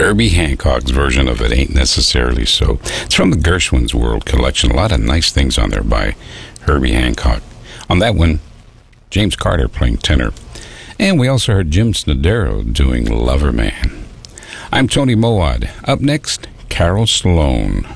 Herbie Hancock's version of It Ain't Necessarily So. It's from the Gershwin's World collection. A lot of nice things on there by Herbie Hancock. On that one, James Carter playing tenor. And we also heard Jim Snodero doing Lover Man. I'm Tony Moad. Up next, Carol Sloane.